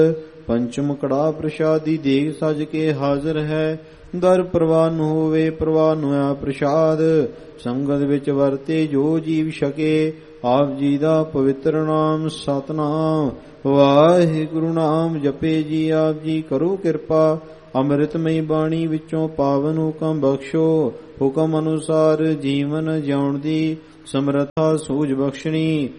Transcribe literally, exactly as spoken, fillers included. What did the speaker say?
ਪੰਚਮ ਕੜਾ ਪ੍ਰਸ਼ਾਦੀ ਦੇਗ ਸਜ ਕੇ ਹਾਜ਼ਰ ਹੈ। ਦਰ ਪ੍ਰਵਾਨ ਹੋਵੇ ਪ੍ਰਵਾਨ ਹੋਇਆ ਪ੍ਰਸ਼ਾਦ। ਸੰਗਤ ਵਿੱਚ ਵਰਤੇ ਜੋ ਜੀਵ ਛਕੇ। ਆਪ ਜੀ ਦਾ ਪਵਿੱਤਰ ਨਾਮ ਸਤਨਾਮ ਵਾਹਿਗੁਰੂ ਨਾਮ ਜਪੇ ਜੀ। ਆਪ ਜੀ ਕਰੋ ਕਿਰਪਾ ਅੰਮ੍ਰਿਤਮਈ ਬਾਣੀ ਵਿੱਚੋਂ ਪਾਵਨ ਹੁਕਮ ਬਖਸ਼ੋ। ਹੁਕਮ ਅਨੁਸਾਰ ਜੀਵਨ ਜਿਉਣ ਦੀ ਸਮਰੱਥਾ ਸੂਝ ਬਖਸ਼ਣੀ।